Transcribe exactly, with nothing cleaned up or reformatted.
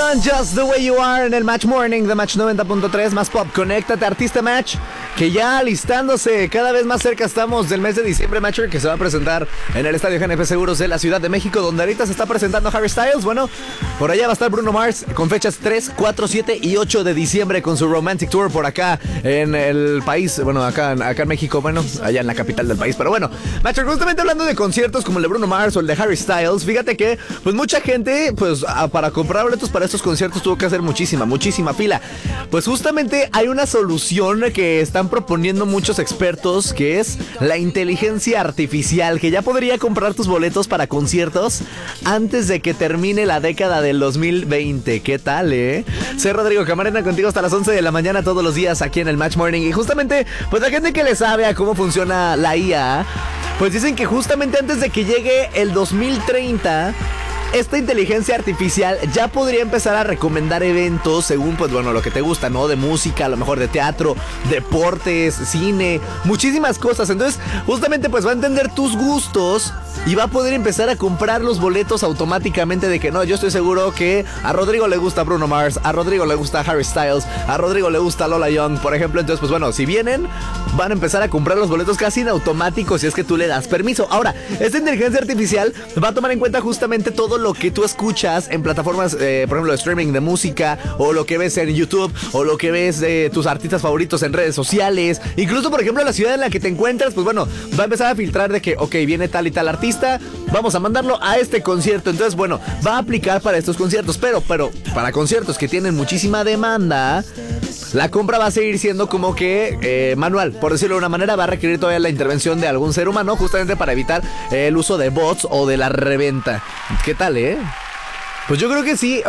canción Just the Way You Are en el Match Morning de Match noventa punto tres más pop. Conéctate, artista Match, que ya alistándose, cada vez más cerca estamos del mes de diciembre, Matcher, que se va a presentar en el Estadio G N P Seguros de la Ciudad de México, donde ahorita se está presentando Harry Styles. Bueno, por allá va a estar Bruno Mars con fechas tres, cuatro, siete y ocho de diciembre con su Romantic Tour por acá en el país, bueno, acá, acá en México, bueno, allá en la capital del país. Pero bueno, Matcher, justamente hablando de conciertos como el de Bruno Mars o el de Harry Styles, fíjate que pues mucha gente, pues para comprar boletos para estos conciertos tuvo que hacer muchísima, muchísima fila. Pues justamente hay una solución que están proponiendo muchos expertos, que es la inteligencia artificial, que ya podría comprar tus boletos para conciertos antes de que termine la década del dos mil veinte. ¿Qué tal, eh? Soy Rodrigo Camarena, contigo hasta las once de la mañana todos los días aquí en el Match Morning. Y justamente, pues la gente que le sabe a cómo funciona la I A, pues dicen que justamente antes de que llegue el dos mil treinta, esta inteligencia artificial ya podría empezar a recomendar eventos según, pues bueno, lo que te gusta, ¿no? De música, a lo mejor de teatro, deportes, cine, muchísimas cosas. Entonces, justamente pues va a entender tus gustos y va a poder empezar a comprar los boletos automáticamente de que no, yo estoy seguro que a Rodrigo le gusta Bruno Mars, a Rodrigo le gusta Harry Styles, a Rodrigo le gusta Lola Young, por ejemplo. Entonces, pues bueno, si vienen, van a empezar a comprar los boletos casi en automático si es que tú le das permiso. Ahora, esta inteligencia artificial va a tomar en cuenta justamente todo lo que tú escuchas en plataformas, eh, por ejemplo, de streaming de música, o lo que ves en YouTube, o lo que ves de tus artistas favoritos en redes sociales, incluso, por ejemplo, la ciudad en la que te encuentras. Pues bueno, va a empezar a filtrar de que, ok, viene tal y tal artista, vamos a mandarlo a este concierto. Entonces, bueno, va a aplicar para estos conciertos, pero, pero para conciertos que tienen muchísima demanda, la compra va a seguir siendo como que eh, manual, por decirlo de una manera. Va a requerir todavía la intervención de algún ser humano, justamente para evitar eh, el uso de bots o de la reventa. ¿Qué tal, eh? Pues yo creo que sí.